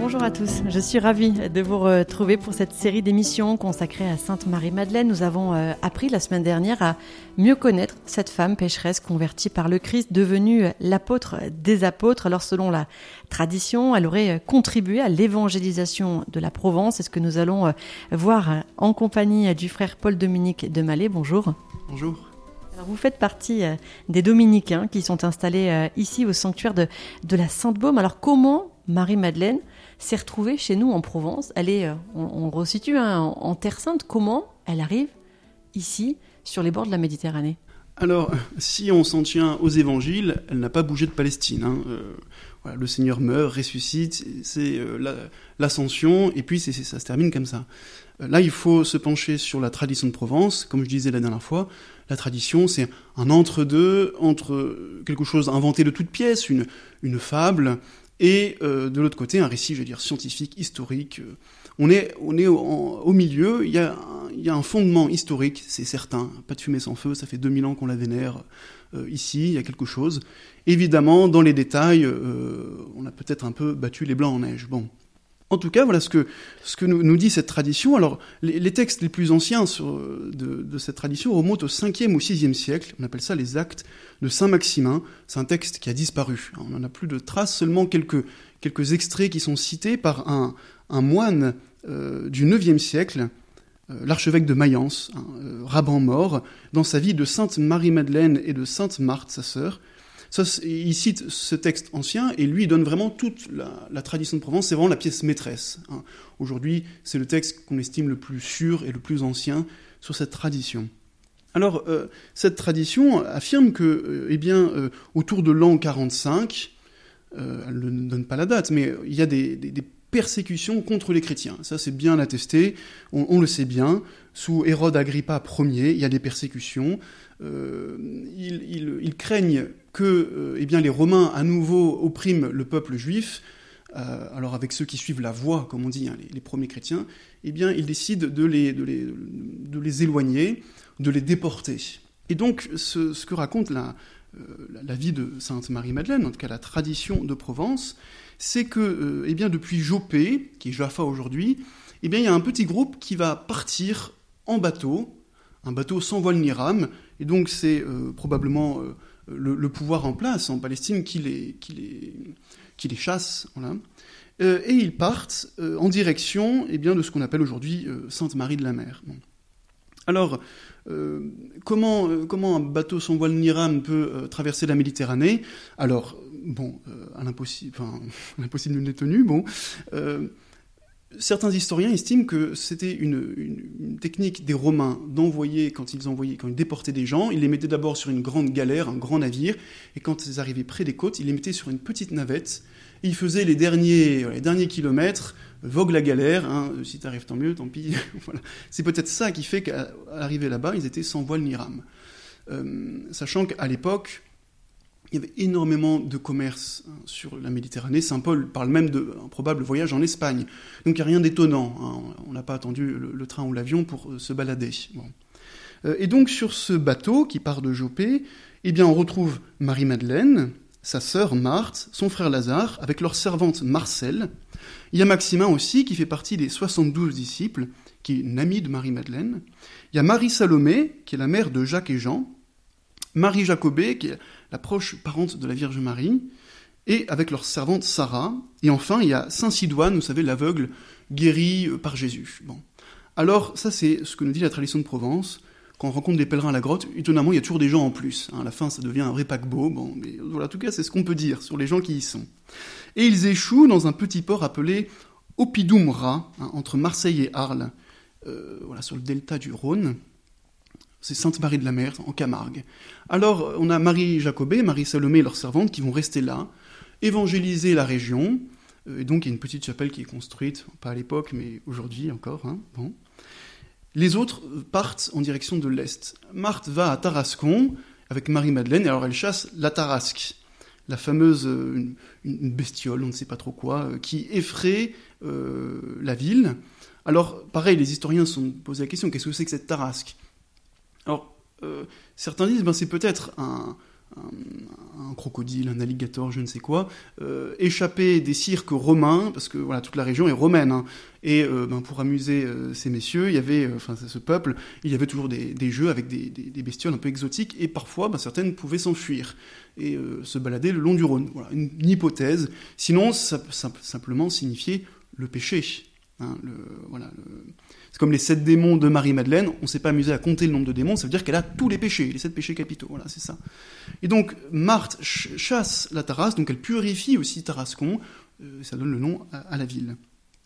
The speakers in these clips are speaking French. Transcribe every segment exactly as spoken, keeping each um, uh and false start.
Bonjour à tous, je suis ravie de vous retrouver pour cette série d'émissions consacrée à Sainte Marie-Madeleine. Nous avons appris la semaine dernière à mieux connaître cette femme pécheresse convertie par le Christ, devenue l'apôtre des apôtres. Alors selon la tradition, elle aurait contribué à l'évangélisation de la Provence. C'est ce que nous allons voir en compagnie du frère Paul-Dominique de Mallet. Bonjour. Bonjour. Alors vous faites partie des dominicains qui sont installés ici au sanctuaire de, de la Sainte-Baume. Alors comment Marie-Madeleine s'est retrouvée chez nous en Provence? Elle est, on, on resitue hein, en, en Terre Sainte. Comment elle arrive ici, sur les bords de la Méditerranée? Alors, si on s'en tient aux évangiles, elle n'a pas bougé de Palestine. Hein. Euh, voilà, le Seigneur meurt, ressuscite, c'est euh, la, l'ascension, et puis c'est, c'est, ça se termine comme ça. Euh, là, il faut se pencher sur la tradition de Provence. Comme je disais la dernière fois, la tradition, c'est un entre-deux, entre quelque chose inventé de toutes pièces, une, une fable, et euh, de l'autre côté, un récit, je veux dire, scientifique, historique. On est, on est au, en, au milieu, il y, a un, il y a un fondement historique, c'est certain. Pas de fumée sans feu, ça fait deux mille ans qu'on la vénère euh, ici, il y a quelque chose. Évidemment, dans les détails, euh, on a peut-être un peu battu les blancs en neige. Bon. En tout cas, voilà ce que, ce que nous, nous dit cette tradition. Alors, les, les textes les plus anciens sur, de, de cette tradition remontent au cinquième ou sixième siècle. On appelle ça les Actes de Saint-Maximin. C'est un texte qui a disparu. On n'en a plus de traces, seulement quelques, quelques extraits qui sont cités par un, un moine euh, du neuvième siècle, euh, l'archevêque de Mayence, un euh, rabbin mort, dans sa vie de Sainte Marie-Madeleine et de Sainte Marthe, sa sœur. Ça, il cite ce texte ancien et lui il donne vraiment toute la, la tradition de Provence, c'est vraiment la pièce maîtresse. Hein. Aujourd'hui, c'est le texte qu'on estime le plus sûr et le plus ancien sur cette tradition. Alors, euh, cette tradition affirme que, euh, eh bien, euh, autour de l'an quarante-cinq, euh, elle ne donne pas la date, mais il y a des, des, des persécutions contre les chrétiens. Ça, c'est bien attesté, on, on le sait bien. Sous Hérode Agrippa Ier, il y a des persécutions. Euh, ils, ils, ils craignent que euh, eh bien, les Romains, à nouveau, oppriment le peuple juif. Euh, alors, avec ceux qui suivent la voie, comme on dit, hein, les, les premiers chrétiens, eh bien, ils décident de les, de les, de les éloigner, de les déporter. Et donc, ce, ce que raconte la, euh, la vie de Sainte Marie-Madeleine, en tout cas la tradition de Provence, c'est que, euh, eh bien, depuis Jopé, qui est Jaffa aujourd'hui, eh bien, il y a un petit groupe qui va partir en bateau, un bateau sans voile ni rame, et donc c'est euh, probablement euh, le, le pouvoir en place en Palestine qui les, qui les, qui les chasse, voilà. Euh, et ils partent euh, en direction eh bien, de ce qu'on appelle aujourd'hui euh, Sainte-Marie de la Mer. Bon. Alors, euh, comment, euh, comment un bateau sans voile ni rame peut euh, traverser la Méditerranée? Alors, bon, euh, à l'impossible, enfin, l'impossible n'est tenu, bon... Euh, Certains historiens estiment que c'était une, une, une technique des Romains d'envoyer, quand ils envoyaient, quand ils déportaient des gens, ils les mettaient d'abord sur une grande galère, un grand navire, et quand ils arrivaient près des côtes, ils les mettaient sur une petite navette, et ils faisaient les derniers, les derniers kilomètres, vogue la galère, hein, si t'arrives tant mieux, tant pis, voilà. C'est peut-être ça qui fait qu'à l'arrivée là-bas, ils étaient sans voile ni rame. Euh, sachant qu'à l'époque, il y avait énormément de commerce hein, sur la Méditerranée. Saint Paul parle même d'un probable voyage en Espagne. Donc il n'y a rien d'étonnant. Hein. On n'a pas attendu le, le train ou l'avion pour euh, se balader. Bon. Euh, et donc sur ce bateau qui part de Jopé, eh bien, on retrouve Marie-Madeleine, sa sœur Marthe, son frère Lazare, avec leur servante Marcelle. Il y a Maximin aussi, qui fait partie des soixante-douze disciples, qui est une amie de Marie-Madeleine. Il y a Marie-Salomé, qui est la mère de Jacques et Jean. Marie Jacobée, qui est la proche parente de la Vierge Marie, et avec leur servante Sarah. Et enfin, il y a Saint Sidoine, vous savez, l'aveugle, guéri par Jésus. Bon. Alors, ça, c'est ce que nous dit la tradition de Provence. Quand on rencontre des pèlerins à la grotte, étonnamment, il y a toujours des gens en plus. Hein, à la fin, ça devient un vrai paquebot. Bon, mais voilà, en tout cas, c'est ce qu'on peut dire sur les gens qui y sont. Et ils échouent dans un petit port appelé Oppidum-Ra, hein, entre Marseille et Arles, euh, voilà, sur le delta du Rhône. C'est Sainte-Marie de la Mer, en Camargue. Alors, on a Marie Jacobée, Marie Salomé et leurs servantes qui vont rester là, évangéliser la région. Et donc, il y a une petite chapelle qui est construite, pas à l'époque, mais aujourd'hui encore. Hein, bon. Les autres partent en direction de l'Est. Marthe va à Tarascon avec Marie-Madeleine, et alors elle chasse la tarasque, la fameuse une, une bestiole, on ne sait pas trop quoi, qui effraie euh, la ville. Alors, pareil, les historiens se sont posé la question, qu'est-ce que c'est que cette tarasque ? Alors, euh, certains disent, ben, c'est peut-être un, un, un crocodile, un alligator, je ne sais quoi, euh, échappé des cirques romains, parce que voilà, toute la région est romaine, hein, et euh, ben, pour amuser euh, ces messieurs, il y avait, enfin euh, ce peuple, il y avait toujours des, des jeux avec des, des, des bestioles un peu exotiques, et parfois ben, certaines pouvaient s'enfuir et euh, se balader le long du Rhône. Voilà, une, une hypothèse. Sinon, ça peut simplement signifier le péché. Hein, le, voilà, le... C'est comme les sept démons de Marie-Madeleine, on ne s'est pas amusé à compter le nombre de démons, ça veut dire qu'elle a tous les péchés, les sept péchés capitaux, voilà, c'est ça. Et donc, Marthe ch- chasse la Tarasque, donc elle purifie aussi Tarascon, euh, ça donne le nom à, à la ville.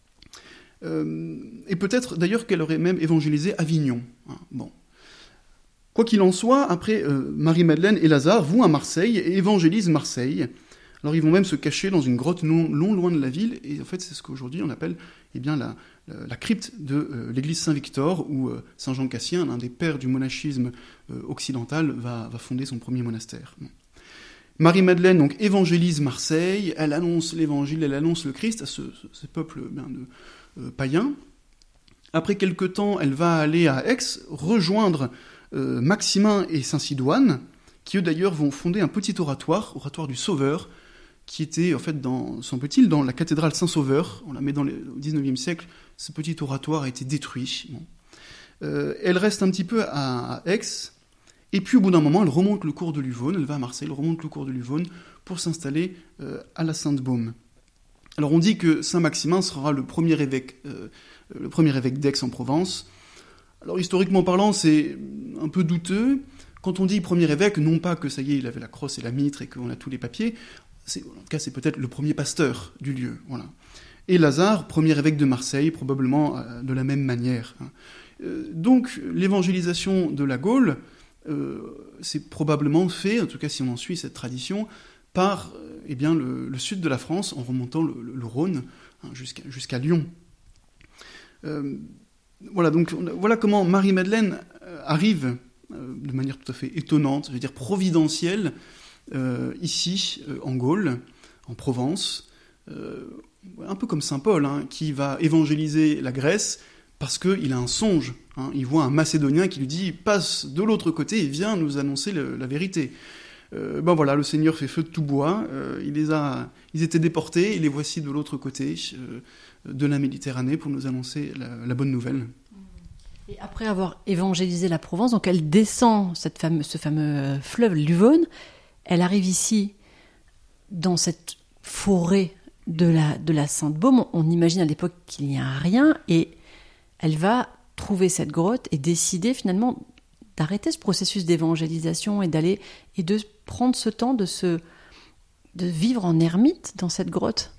Euh, et peut-être d'ailleurs qu'elle aurait même évangélisé Avignon. Hein, bon. Quoi qu'il en soit, après, euh, Marie-Madeleine et Lazare vont à Marseille et évangélisent Marseille. Alors ils vont même se cacher dans une grotte non, non loin de la ville, et en fait c'est ce qu'aujourd'hui on appelle eh bien, la, la, la crypte de euh, l'église Saint-Victor, où euh, Saint Jean Cassien, l'un des pères du monachisme euh, occidental, va, va fonder son premier monastère. Bon. Marie-Madeleine donc évangélise Marseille, elle annonce l'évangile, elle annonce le Christ à ce, ce, ce peuple bien, de euh, païens. Après quelque temps, elle va aller à Aix, rejoindre euh, Maximin et Saint-Sidoine, qui eux d'ailleurs vont fonder un petit oratoire, oratoire du Sauveur, qui était, en fait, dans, semble-t-il, dans la cathédrale Saint-Sauveur. On la met dans le, au dix-neuvième siècle. Ce petit oratoire a été détruit. Bon. Euh, elle reste un petit peu à, à Aix, et puis au bout d'un moment, elle remonte le cours de l'Uvonne, elle va à Marseille, elle remonte le cours de l'Uvonne pour s'installer euh, à la Sainte-Baume. Alors on dit que Saint-Maximin sera le premier évêque, euh, le premier évêque d'Aix en Provence. Alors historiquement parlant, c'est un peu douteux. Quand on dit premier évêque, non pas que ça y est, il avait la crosse et la mitre et qu'on a tous les papiers, c'est, en tout cas c'est peut-être le premier pasteur du lieu. Voilà. Et Lazare, premier évêque de Marseille, probablement euh, de la même manière. Euh, donc l'évangélisation de la Gaule, euh, c'est probablement fait, en tout cas si on en suit cette tradition, par euh, eh bien, le, le sud de la France, en remontant le, le, le Rhône hein, jusqu'à, jusqu'à Lyon. Euh, voilà, donc voilà comment Marie-Madeleine euh, arrive euh, de manière tout à fait étonnante, je veux dire providentielle, euh, ici, euh, en Gaule, en Provence, euh, un peu comme saint Paul, hein, qui va évangéliser la Grèce parce qu'il a un songe. Hein, il voit un Macédonien qui lui dit « passe de l'autre côté et viens nous annoncer le, la vérité ». Euh, ben voilà, le Seigneur fait feu de tout bois, euh, il les a, ils étaient déportés, et les voici de l'autre côté euh, de la Méditerranée pour nous annoncer la, la bonne nouvelle. Et après avoir évangélisé la Provence, donc elle descend cette fame, ce fameux fleuve l'Uvonne, elle arrive ici, dans cette forêt de la, de la Sainte-Baume, on imagine à l'époque qu'il n'y a rien, et elle va trouver cette grotte et décider finalement d'arrêter ce processus d'évangélisation et d'aller et de prendre ce temps de se de vivre en ermite dans cette grotte.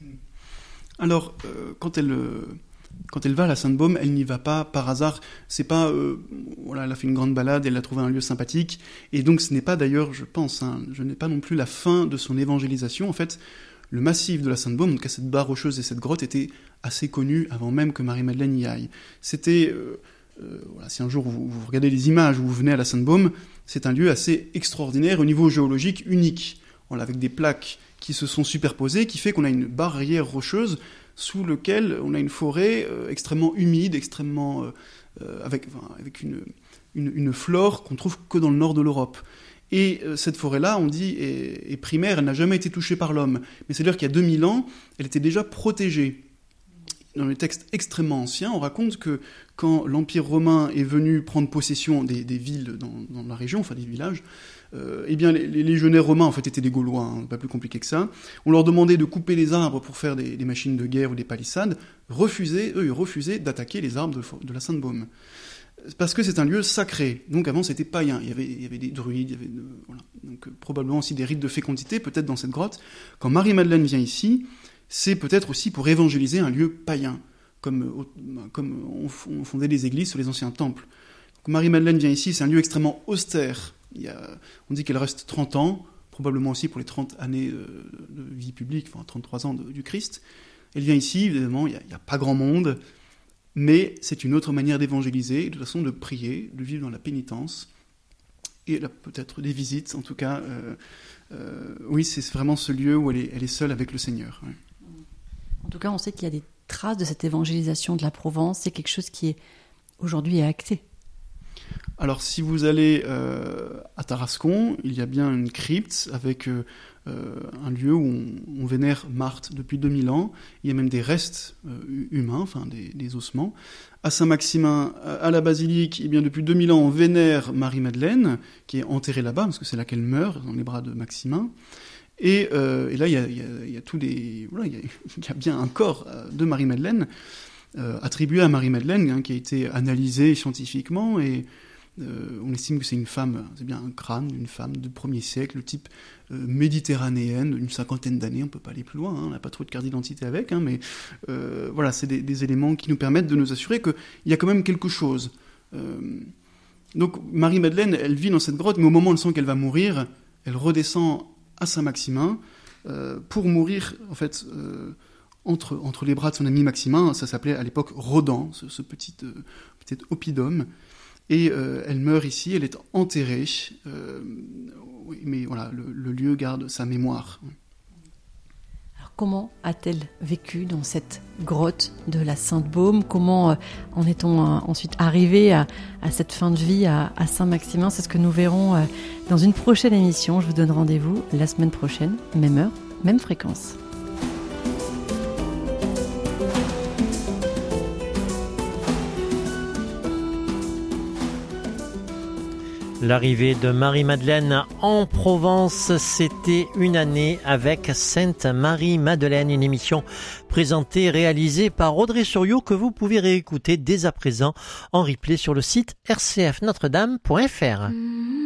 Alors euh, quand elle euh, quand elle va à la Sainte-Baume, elle n'y va pas par hasard. C'est pas euh, voilà, elle a fait une grande balade, elle a trouvé un lieu sympathique, et donc ce n'est pas d'ailleurs, je pense, hein, je n'ai pas non plus la fin de son évangélisation. En fait, le massif de la Sainte-Baume, donc cette barre rocheuse et cette grotte, était assez connu avant même que Marie-Madeleine y aille. C'était euh, Euh, voilà, si un jour vous, vous regardez les images où vous venez à la Sainte-Baume, c'est un lieu assez extraordinaire, au niveau géologique unique, voilà, avec des plaques qui se sont superposées, qui fait qu'on a une barrière rocheuse sous laquelle on a une forêt euh, extrêmement humide, extrêmement euh, euh, avec, enfin, avec une, une, une flore qu'on trouve que dans le nord de l'Europe. Et euh, cette forêt-là, on dit, est, est primaire, elle n'a jamais été touchée par l'homme. Mais c'est-à-dire qu'il y a deux mille ans, elle était déjà protégée. Dans les textes extrêmement anciens, on raconte que quand l'Empire romain est venu prendre possession des, des villes dans, dans la région, enfin des villages, euh, eh bien les, les légionnaires romains en fait étaient des Gaulois, hein, pas plus compliqué que ça. On leur demandait de couper les arbres pour faire des, des machines de guerre ou des palissades. Refusaient, eux, ils refusaient d'attaquer les arbres de, de la Sainte-Baume. Parce que c'est un lieu sacré. Donc avant c'était païen. Il y avait, il y avait des druides, il y avait de, voilà. Donc euh, probablement aussi des rites de fécondité, peut-être dans cette grotte. Quand Marie-Madeleine vient ici, c'est peut-être aussi pour évangéliser un lieu païen, comme, comme on fondait des églises sur les anciens temples. Donc Marie-Madeleine vient ici, c'est un lieu extrêmement austère. Il y a, on dit qu'elle reste trente ans, probablement aussi pour les trente années de, de vie publique, enfin trente-trois ans de, du Christ. Elle vient ici, évidemment, il n'y a, a pas grand monde, mais c'est une autre manière d'évangéliser, de toute façon de prier, de vivre dans la pénitence, et elle a peut-être des visites, en tout cas. Euh, euh, oui, c'est vraiment ce lieu où elle est, elle est seule avec le Seigneur. Ouais. En tout cas, on sait qu'il y a des traces de cette évangélisation de la Provence. C'est quelque chose qui est aujourd'hui est acté. Alors, si vous allez euh, à Tarascon, il y a bien une crypte avec euh, euh, un lieu où on, on vénère Marthe depuis deux mille ans. Il y a même des restes euh, humains, enfin des, des ossements. À Saint-Maximin, à la basilique, eh bien, depuis deux mille ans, on vénère Marie-Madeleine, qui est enterrée là-bas, parce que c'est là qu'elle meurt, dans les bras de Maximin. Et, euh, et là, il y a, il y a, il y a tous des, voilà, il y a, il y a bien un corps de Marie-Madeleine euh, attribué à Marie-Madeleine, hein, qui a été analysé scientifiquement, et Euh, on estime que c'est une femme, c'est bien un crâne d'une femme du premier siècle, type euh, méditerranéenne, d'une cinquantaine d'années, on peut pas aller plus loin, hein, on n'a pas trop de carte d'identité avec, hein, mais euh, voilà, c'est des, des éléments qui nous permettent de nous assurer qu'il y a quand même quelque chose. Euh, donc Marie-Madeleine, elle vit dans cette grotte, mais au moment où elle sent qu'elle va mourir, elle redescend à Saint-Maximin euh, pour mourir, en fait, euh, entre, entre les bras de son ami Maximin. Ça s'appelait à l'époque Rodan, ce, ce petit, euh, petit oppidum. Et euh, elle meurt ici, elle est enterrée, euh, oui, mais voilà, le, le lieu garde sa mémoire. Alors comment a-t-elle vécu dans cette grotte de la Sainte-Baume ? Comment euh, en est-on euh, ensuite arrivé à, à cette fin de vie à, à Saint-Maximin ? C'est ce que nous verrons euh, dans une prochaine émission. Je vous donne rendez-vous la semaine prochaine, même heure, même fréquence. L'arrivée de Marie-Madeleine en Provence, c'était une année avec Sainte Marie-Madeleine, une émission présentée et réalisée par Audrey Suriot que vous pouvez réécouter dès à présent en replay sur le site r c f notre dame point f r.